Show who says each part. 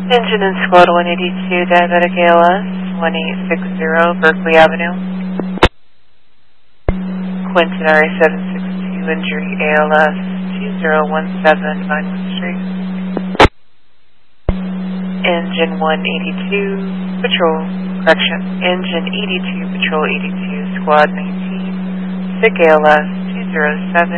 Speaker 1: Engine in Squad 182, Diabetic ALS, 1860 Berkeley Avenue. Quinton RA762, Injury ALS, 2017 Vinewood Street. Engine 182, Engine 82, Patrol 82, Squad 19, Sick ALS, 207